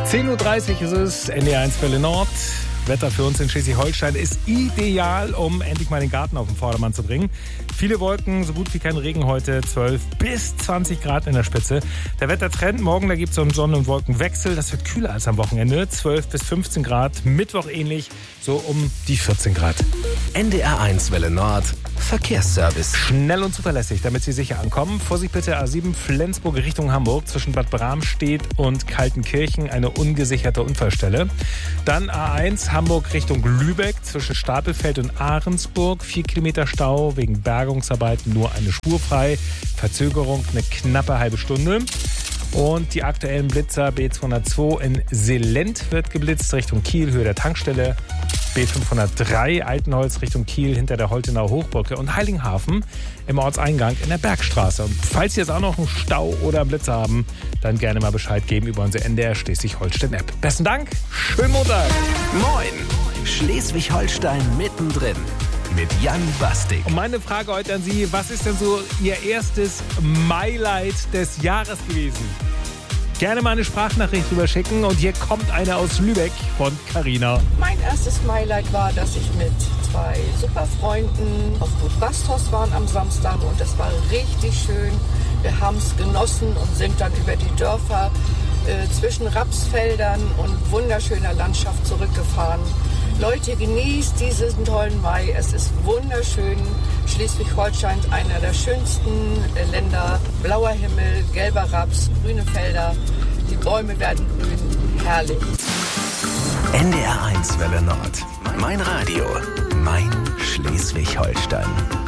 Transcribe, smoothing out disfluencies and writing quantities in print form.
10.30 Uhr ist es, NDR1 Welle Nord. Wetter für uns in Schleswig-Holstein ist ideal, um endlich mal den Garten auf den Vordermann zu bringen. Viele Wolken, so gut wie kein Regen heute, 12 bis 20 Grad in der Spitze. Der Wettertrend, morgen, da gibt es so einen Sonnen- und Wolkenwechsel. Das wird kühler als am Wochenende, 12 bis 15 Grad. Mittwoch ähnlich, so um die 14 Grad. NDR1 Welle Nord, Verkehrsservice. Schnell und zuverlässig, damit Sie sicher ankommen. Vorsicht bitte, A7 Flensburg Richtung Hamburg, zwischen Bad Bramstedt und Kaltenkirchen, eine ungesicherte Unfallstelle. Dann A1 Hamburg Richtung Lübeck, zwischen Stapelfeld und Ahrensburg, 4 Kilometer Stau, wegen Bergungsarbeiten nur eine Spur frei. Verzögerung eine knappe halbe Stunde. Und die aktuellen Blitzer, B202 in Selent wird geblitzt, Richtung Kiel, Höhe der Tankstelle. B503 Altenholz Richtung Kiel hinter der Holtenauer Hochbrücke und Heiligenhafen im Ortseingang in der Bergstraße. Und falls Sie jetzt auch noch einen Stau oder einen Blitzer haben, dann gerne mal Bescheid geben über unsere NDR Schleswig-Holstein-App. Besten Dank, schönen Montag. Moin, Schleswig-Holstein mittendrin mit Jan Bastik. Und meine Frage heute an Sie, was ist denn so Ihr erstes Highlight des Jahres gewesen? Gerne mal eine Sprachnachricht rüber schicken und hier kommt eine aus Lübeck von Carina. Mein erstes Highlight war, dass ich mit 2 super Freunden auf Gut Bastos waren am Samstag und das war richtig schön. Wir haben es genossen und sind dann über die Dörfer zwischen Rapsfeldern und wunderschöner Landschaft zurückgefahren. Leute, genießt diesen tollen Mai. Es ist wunderschön. Schleswig-Holstein, einer der schönsten Länder. Blauer Himmel, gelber Raps, grüne Felder. Die Bäume werden grün. Herrlich. NDR1 Welle Nord. Mein Radio. Mein Schleswig-Holstein.